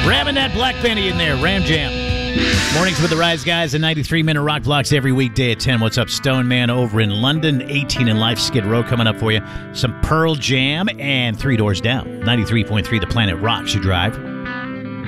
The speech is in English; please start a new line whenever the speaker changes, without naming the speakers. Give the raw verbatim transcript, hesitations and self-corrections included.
Ramming that Black Benny in there. Ram Jam. Mornings with the Rise Guys and ninety-three minute rock blocks every weekday at ten. What's up, Stone Man over in London? eighteen in Life, Skid Row coming up for you. Some Pearl Jam and Three Doors Down. ninety-three point three The Planet Rocks you drive.